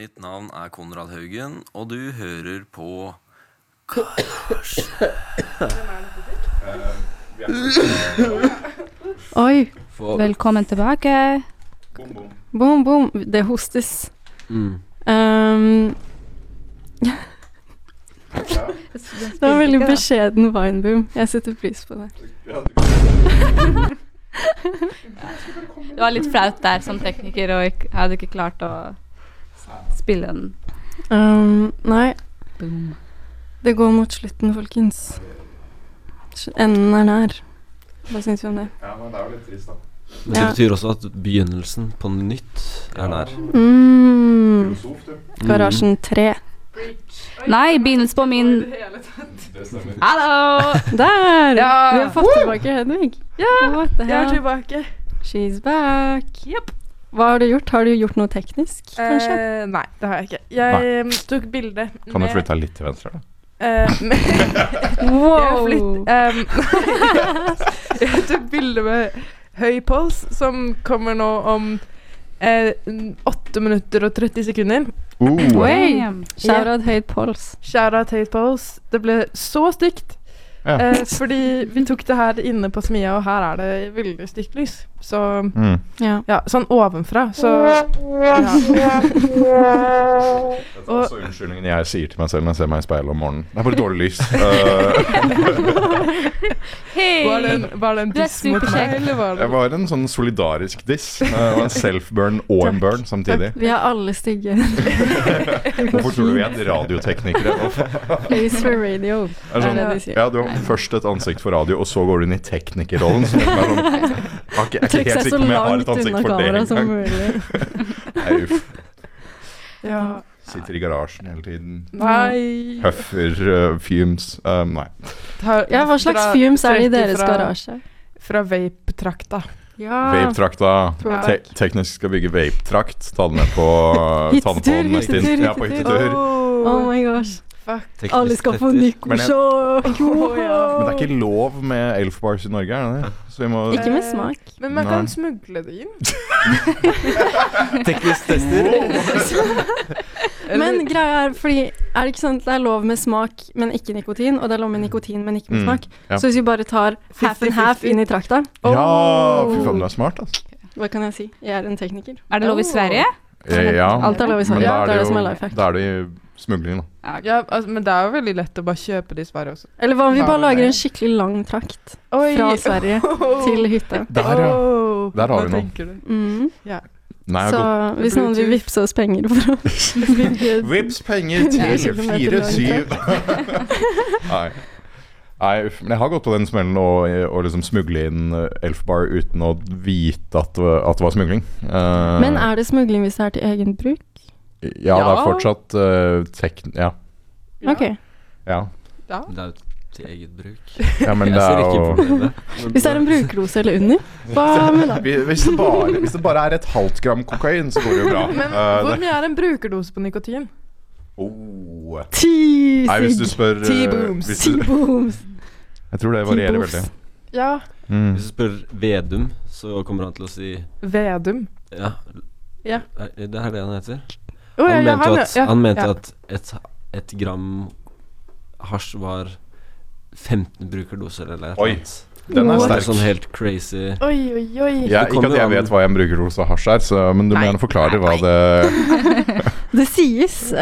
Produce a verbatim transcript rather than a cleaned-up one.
Mitt navn er Konrad Haugen, og du hører på Garasje. Oi, For... velkommen tilbake. Boom, boom. Boom, boom. Det hostes. Mm. Um, det var veldig beskjeden vineboom. Jeg setter pris på det. Det var litt flaut der som tekniker, og jeg hadde ikke klart å spille den. Um, nei, Boom. det går mot slutten, folkens. Enden er nær. Hva synes du om det? Ja, men det er jo litt trist da. Men det Ja. betyr også at begynnelsen på nytt er nær. Mm, Filosof, du. Garasjen tre. Nei, begynnelsen på min... Det stemmer. Hallo! Der! Ja. Vi har fått tilbake Hedvig. Ja, What the jeg er hell? tilbake. She's back. Yep. Hva har du gjort? Har du gjort noe teknisk, kanskje? Eh, nei, det har jeg ikke. Jeg um, tok bilde Kan du flytte deg litt til venstre da? Eh, med Wow! Jeg, flytt, um, jeg tok bilde med høy puls, som kommer nå om eh, åtte minutter og tretti sekunder. Uh, Oi! Damn. Shoutout høyt puls. Shout-out høy puls. Det ble så stygt. ja. Eh, fordi vi tok det her inne på smia, og her er det veldig stygt lys. Så Mm. Ja. ja, sånn ovenfra. Så ja. Det er også unnskyldningen jeg sier til meg selv når jeg ser meg i speilet om morgenen. Det er bare dårlig lys. Uh, Hei! Var det en, var det en Du er diss mot meg, superkjekk. eller var det det var en sånn solidarisk diss. Uh, og en self-burn og en burn samtidig. Vi er alle stygge. Hvorfor tror du vi er radioteknikere? Face for radio. Er det sånn, det de sier. ja, du har først et ansikt for radio, og så går du inn i teknikerrollen. Som er sånn, jeg er ikke, jeg er Trekk ikke helt seg så sikker på om jeg har langt et ansikt unna for det kamera som engang. mulig. Nei, uff. Ja. Sitter i garasjen hele tiden. Nei. Høffer, uh, fumes. Um, nei. Ta- Ja, hva slags fra- fumes er det i trekker deres fra- garasje? Fra vape-trakta. Ja. Vape-trakta. Ja. Te teknisk skal bygge vape-trakt. Ta den med på ta den på Hyttetur, neste inn- hyttetur, Ja, på hyttetur. hyttetur. Oh my gosh. Fuck. Teknisk Alle skal få tetter. nikosjokk. Åh, ja. Men det er ikke lov med Elf Bars i Norge, er det det? Så vi må Ikke med smak. Men man Nei. kan smugle det inn. Teknisk tester. Men greia er, fordi er det ikke sånn at det er lov med smak, men ikke nikotin, og det er lov med nikotin, men ikke med Mm, smak? ja. Så hvis vi bare tar half and half fifty-fifty. inn i trakta, Ja, fy faen, du er smart, altså. hva kan jeg si? Jeg er en tekniker. Er det lov i Sverige? Ja, Alt er lov i men Sverige. da Det er det som er jo life hack. Da er det jo smugling, da. Ja, ok. Ja, altså, men det er jo veldig lett å bare kjøpe det i Sverige også. Eller hva om vi Ja, bare men lager det- en skikkelig lang trakt Oi. fra Sverige til hytta? Der, ja. Åh, Der har hva vi noe. tenker du? Mm. Nei, jeg Så har hvis noen vil vippse oss penger for å gått Vips penger til Ja, kilometer fire langt. syv Nei. Nei, uff, men jeg har gått på den smellen og, og liksom smugle inn uh, Elf Bar uten å vite at, det var- at det var smugling. Uh, Men er det smugling hvis det er til egen bruk? Ja, det er Ja. fortsatt uh, tek... Ja. Ok. Ja. Ja. Det er jo til eget bruk. ja, men Jeg det ser er ikke jo problemet. Hvis det er en brukerdose eller under, hva med da? Hvis hvis det, bare, hvis det bare er et halvt gram kokain, så går det jo bra. Men Uh, hvor det, mye er en brukerdose på nikotin? oh. Ti Nei, hvis du sigg. spør uh, T-booms. hvis Ti du, booms. Jeg tror det varierer T-boofs. veldig. Ja, Mm. Hvis du spør Vedum, så kommer han til å si Vedum. ja. Ja. Er det er det han heter? Å, ja, Han ja, mente han, at, ja. han mente ja. at et, et gram hasj var femten brukerdoser eller et Oi. eller annet. Den er What? Det er sterk. sånn helt crazy. Oi, oi, oi. Ja, Det ikke kommer at jeg an- vet hva en brukerdose hasj er, så, men du må Nei. gjerne forklare hva det Det sies